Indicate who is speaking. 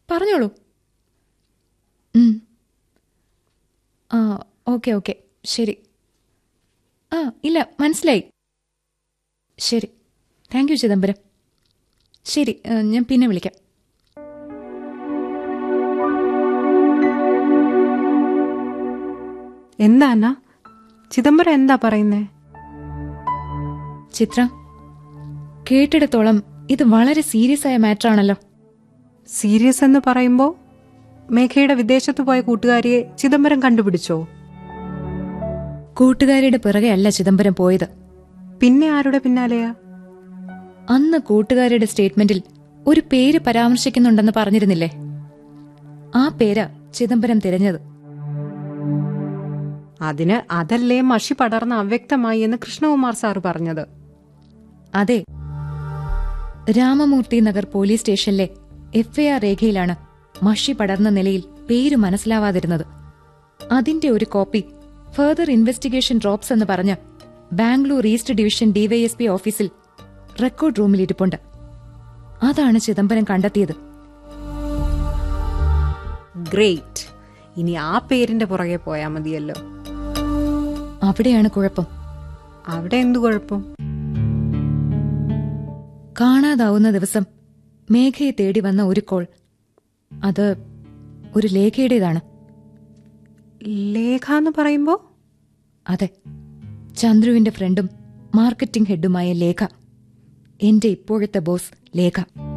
Speaker 1: പറഞ്ഞോളൂ. ഉം. ആ, ഓക്കെ ഓക്കെ, ശരി. ആ, ഇല്ല, മനസ്സിലായി. ശരി, താങ്ക് യു ചിദംബരം. ശരി, ഞാൻ പിന്നെ വിളിക്കാം.
Speaker 2: എന്താ അന്ന, ചിദംബരം എന്താ പറയുന്നേ?
Speaker 1: ചിത്ര, കേട്ടിടത്തോളം ഇത് വളരെ സീരിയസ് ആയ മാറ്റർ ആണല്ലോ.
Speaker 2: സീരിയസ് എന്ന് പറയുമ്പോ മേഘയുടെ വിദേശത്ത് പോയ കൂട്ടുകാരിയെ ചിദംബരം കണ്ടുപിടിച്ചോ?
Speaker 1: കൂട്ടുകാരിയുടെ പിറകെ അല്ല ചിദംബരം പോയത്.
Speaker 2: പിന്നെ ആരുടെ പിന്നാലെയാ?
Speaker 1: അന്ന് കൂട്ടുകാരിയുടെ സ്റ്റേറ്റ്മെന്റിൽ ഒരു പേര് പരാമർശിക്കുന്നുണ്ടെന്ന് പറഞ്ഞിരുന്നില്ലേ? ആ പേരാ ചിദംബരം തിരഞ്ഞത്.
Speaker 2: അതിന് അതല്ലേ മഷി പടർന്ന അവ്യക്തമായി എന്ന് കൃഷ്ണകുമാർ സാറ് പറഞ്ഞത്?
Speaker 1: അതെ, രാമമൂർത്തി നഗർ പോലീസ് സ്റ്റേഷനിലെ FIR രേഖയിലാണ് മഷി പടർന്ന നിലയിൽ പേര് മനസ്സിലാവാതിരുന്നത്. അതിന്റെ ഒരു കോപ്പി ഫർദർ ഇൻവെസ്റ്റിഗേഷൻ ഡ്രോപ്സ് എന്ന് പറഞ്ഞ ബാംഗ്ലൂർ ഈസ്റ്റ് ഡിവിഷൻ DYSP ഓഫീസിൽ റെക്കോർഡ് റൂമിൽ ഇരിപ്പുണ്ട്. അതാണ് ചിദംബരം കണ്ടെത്തിയത്.
Speaker 2: ഗ്രേറ്റ്. ഇനി ആ പേരിന്റെ പുറകെ പോയാ മതിയല്ലോ.
Speaker 1: അവിടെയാണ് കുഴപ്പം.
Speaker 2: അവിടെ എന്തു കുഴപ്പം?
Speaker 1: കാണാതാവുന്ന ദിവസം മേഘയെ തേടി വന്ന ഒരു കോൾ, അത് ഒരു ലേഖയുടേതാണ്.
Speaker 2: ലേഖ എന്ന് പറയുമ്പോ?
Speaker 1: അതെ, ചന്ദ്രുവിന്റെ ഫ്രണ്ടും മാർക്കറ്റിംഗ് ഹെഡുമായ ലേഖ. എന്റെ ഇപ്പോഴത്തെ ബോസ് ലേഖ.